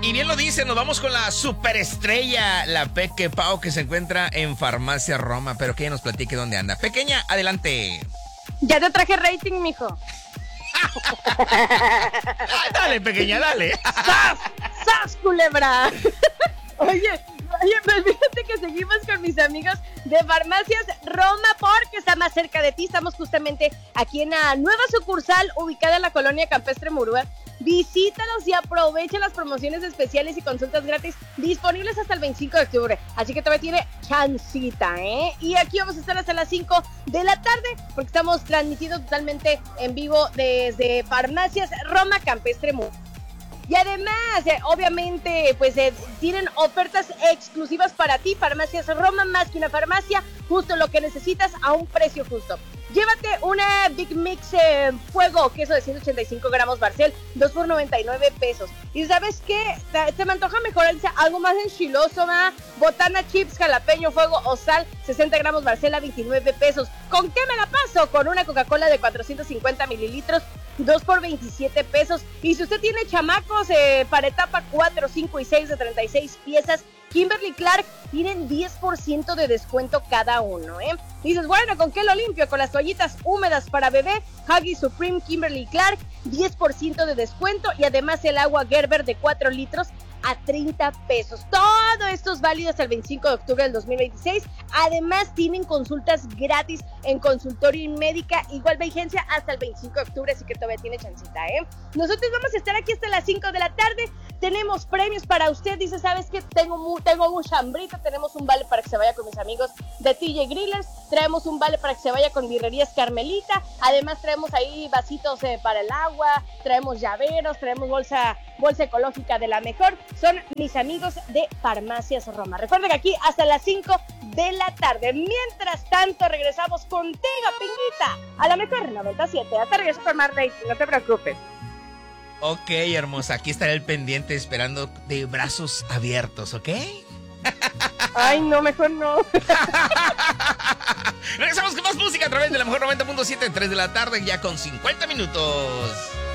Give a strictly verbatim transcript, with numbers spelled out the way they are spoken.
y bien lo dice, nos vamos con la superestrella, la Peque Pau, que se encuentra en Farmacia Roma, pero que ella nos platique dónde anda. Pequeña, adelante. Ya te traje rating, mijo. Dale, pequeña, dale. ¡Sas! ¡Sas, culebra! Oye, oye, pues fíjate que seguimos con mis amigos de Farmacias Roma porque está más cerca de ti. Estamos justamente aquí en la nueva sucursal ubicada en la colonia Campestre Murúa. Visítalos y aprovecha las promociones especiales y consultas gratis disponibles hasta el veinticinco de octubre. Así que todavía tiene chancita, ¿eh? Y aquí vamos a estar hasta las cinco de la tarde porque estamos transmitiendo totalmente en vivo desde Farmacias Roma Campestre Murúa. Y además, eh, obviamente, pues eh, tienen ofertas exclusivas para ti. Farmacias Roma, más que una farmacia, justo lo que necesitas a un precio justo. Llévate una Big Mix eh, Fuego, queso de ciento ochenta y cinco gramos Barcel, dos por noventa y nueve pesos. Y ¿sabes qué? Te, te me antoja mejor dice, algo más enchiloso, ¿verdad? Botana chips, jalapeño, fuego o sal, sesenta gramos Barcel a veintinueve pesos. ¿Con qué me la paso? Con una Coca-Cola de cuatrocientos cincuenta mililitros, dos por veintisiete pesos. Y si usted tiene chamacos eh, para etapa cuatro, cinco y seis de treinta y seis piezas, Kimberly Clark tienen diez por ciento de descuento cada uno, ¿eh? Dices, bueno, ¿con qué lo limpio? Con las toallitas húmedas para bebé, Huggies Supreme Kimberly Clark, diez por ciento de descuento y además el agua Gerber de cuatro litros a treinta pesos. Todo esto es válido hasta el veinticinco de octubre del dos mil veintiséis. Además tienen consultas gratis en consultorio y médica, igual vigencia hasta el veinticinco de octubre, así que todavía tiene chancita, ¿eh? Nosotros vamos a estar aquí hasta las cinco de la tarde. Tenemos premios para usted. Dice, ¿sabes qué? Tengo, mu- tengo un chambrito. Tenemos un vale para que se vaya con mis amigos de T J Grillers. Traemos un vale para que se vaya con Birrerías Carmelita. Además traemos ahí vasitos eh, para el agua. Traemos llaveros. Traemos bolsa, bolsa ecológica de la mejor. Son mis amigos de Farmacias Roma. Recuerden que aquí hasta las cinco de la tarde. Mientras tanto, regresamos contigo, Pinguita, a la mejor noventa y siete. Hasta regreso con más rating, no te preocupes. Ok, hermosa, aquí estaré el pendiente esperando de brazos abiertos, ¿ok? Ay, no, mejor no. Regresamos con más música a través de la mejor noventa punto siete, tres de la tarde, ya con cincuenta minutos.